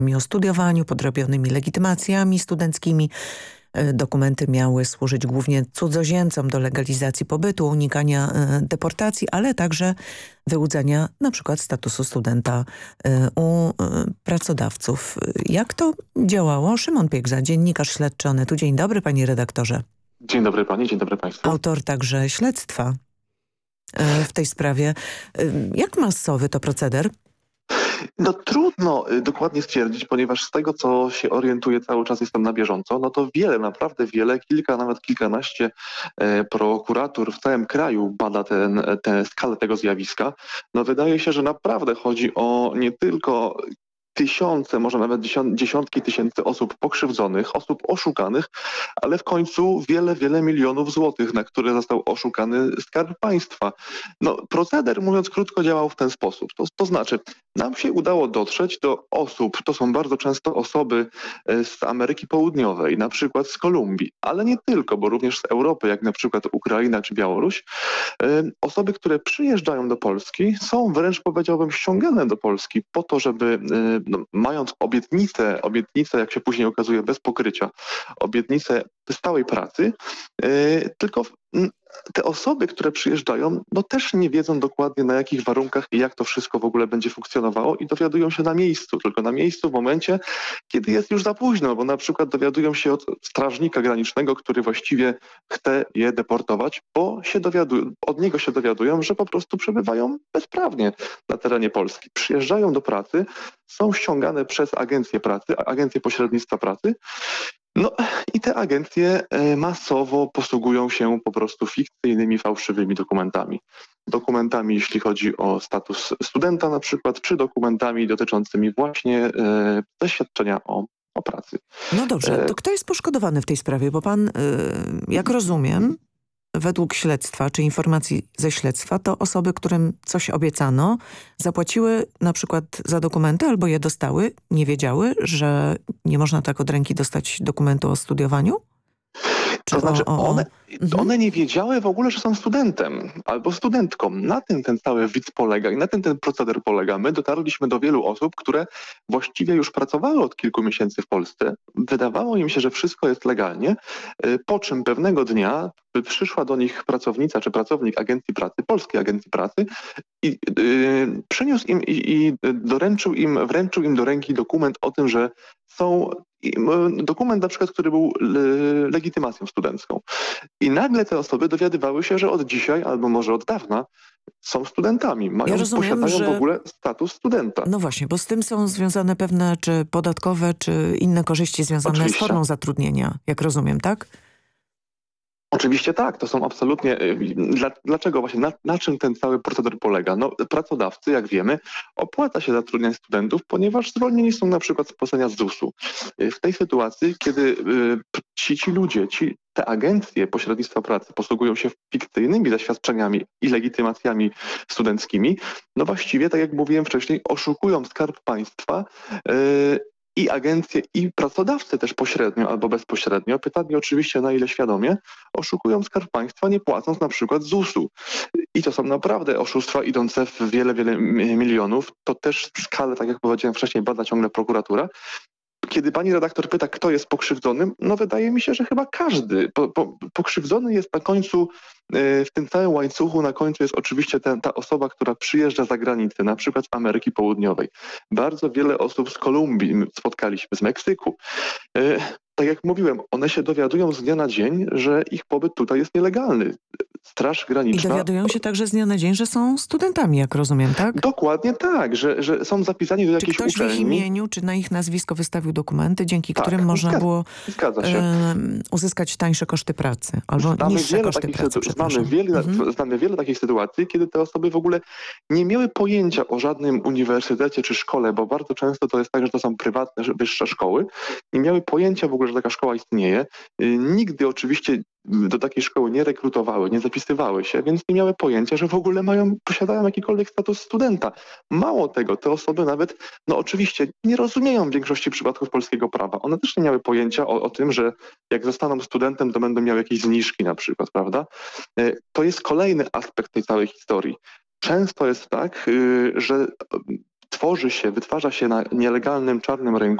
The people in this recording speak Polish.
o studiowaniu, podrobionymi legitymacjami studenckimi. Dokumenty miały służyć głównie cudzoziemcom do legalizacji pobytu, unikania deportacji, ale także wyłudzenia na przykład statusu studenta u pracodawców. Jak to działało? Szymon Piegza, dziennikarz śledczy Onetu. Dzień dobry, panie redaktorze. Dzień dobry pani, dzień dobry państwu. Autor także śledztwa w tej sprawie. Jak masowy to proceder? No trudno dokładnie stwierdzić, ponieważ z tego, co się orientuję, cały czas jestem na bieżąco, no to wiele, naprawdę wiele, kilka, nawet kilkanaście prokuratur w całym kraju bada tę skalę tego zjawiska. No wydaje się, że naprawdę chodzi o nie tylko tysiące, może nawet dziesiątki tysięcy osób pokrzywdzonych, osób oszukanych, ale w końcu wiele milionów złotych, na które został oszukany Skarb Państwa. No, proceder, mówiąc krótko, działał w ten sposób. To znaczy, nam się udało dotrzeć do osób, to są bardzo często osoby z Ameryki Południowej, na przykład z Kolumbii, ale nie tylko, bo również z Europy, jak na przykład Ukraina czy Białoruś. Osoby, które przyjeżdżają do Polski, są wręcz, powiedziałbym, ściągane do Polski po to, żeby mając obietnicę, jak się później okazuje, bez pokrycia, obietnicę stałej pracy, tylko te osoby, które przyjeżdżają, no też nie wiedzą dokładnie, na jakich warunkach i jak to wszystko w ogóle będzie funkcjonowało i dowiadują się na miejscu, tylko na miejscu w momencie, kiedy jest już za późno, bo na przykład dowiadują się od strażnika granicznego, który właściwie chce je deportować, bo od niego się dowiadują, że po prostu przebywają bezprawnie na terenie Polski. Przyjeżdżają do pracy, są ściągane przez agencję pracy, agencję pośrednictwa pracy. No i te agencje masowo posługują się po prostu fikcyjnymi, fałszywymi dokumentami. Dokumentami, jeśli chodzi o status studenta na przykład, czy dokumentami dotyczącymi właśnie zaświadczenia o pracy. No dobrze, to kto jest poszkodowany w tej sprawie? Bo pan, jak rozumiem, według śledztwa, czy informacji ze śledztwa, to osoby, którym coś obiecano, zapłaciły na przykład za dokumenty albo je dostały, nie wiedziały, że nie można tak od ręki dostać dokumentu o studiowaniu? To znaczy one nie wiedziały w ogóle, że są studentem albo studentką. Na tym ten cały widz polega i na tym ten proceder polega. My dotarliśmy do wielu osób, które właściwie już pracowały od kilku miesięcy w Polsce. Wydawało im się, że wszystko jest legalnie, po czym pewnego dnia przyszła do nich pracownica czy pracownik agencji pracy, polskiej agencji pracy i przyniósł im i wręczył im do ręki dokument o tym, że są dokument na przykład, który był legitymacją studencką. I nagle te osoby dowiadywały się, że od dzisiaj albo może od dawna są studentami, posiadają w ogóle status studenta. No właśnie, bo z tym są związane pewne czy podatkowe, czy inne korzyści związane z formą zatrudnienia, jak rozumiem, tak? Oczywiście tak, to są absolutnie... Dlaczego właśnie? Na czym ten cały proceder polega? No, pracodawcy, jak wiemy, opłaca się zatrudniać studentów, ponieważ zwolnieni są na przykład z płacenia ZUS-u. W tej sytuacji, kiedy ci ludzie, te agencje pośrednictwa pracy posługują się fikcyjnymi zaświadczeniami i legitymacjami studenckimi, no właściwie, tak jak mówiłem wcześniej, oszukują Skarb Państwa, i agencje, i pracodawcy też pośrednio albo bezpośrednio, pytanie oczywiście na ile świadomie, oszukują Skarb Państwa, nie płacąc na przykład ZUS-u. I to są naprawdę oszustwa idące w wiele milionów. To też skalę, tak jak powiedziałem wcześniej, bada ciągle prokuratura. Kiedy pani redaktor pyta, kto jest pokrzywdzonym, no wydaje mi się, że chyba każdy. Pokrzywdzony jest na końcu, w tym całym łańcuchu, na końcu jest oczywiście ta osoba, która przyjeżdża za granicę, na przykład z Ameryki Południowej. Bardzo wiele osób z Kolumbii spotkaliśmy, z Meksyku. Tak jak mówiłem, one się dowiadują z dnia na dzień, że ich pobyt tutaj jest nielegalny. Straż Graniczna... I dowiadują się także z dnia na dzień, że są studentami, jak rozumiem, tak? Dokładnie tak, że są zapisani do jakiejś uczelni. Czy ktoś w ich imieniu, czy na ich nazwisko wystawił dokumenty, dzięki którym można było uzyskać tańsze koszty pracy, albo niższe koszty pracy, Znamy wiele takich sytuacji, kiedy te osoby w ogóle nie miały pojęcia o żadnym uniwersytecie czy szkole, bo bardzo często to jest tak, że to są prywatne, wyższe szkoły. Nie miały pojęcia w ogóle, że taka szkoła istnieje. Nigdy oczywiście do takiej szkoły nie rekrutowały, nie zapisywały się, więc nie miały pojęcia, że w ogóle posiadają jakikolwiek status studenta. Mało tego, te osoby nawet, no oczywiście nie rozumieją w większości przypadków polskiego prawa. One też nie miały pojęcia o tym, że jak zostaną studentem, to będą miały jakieś zniżki na przykład, prawda? To jest kolejny aspekt tej całej historii. Często jest tak, że wytwarza się na nielegalnym czarnym rynku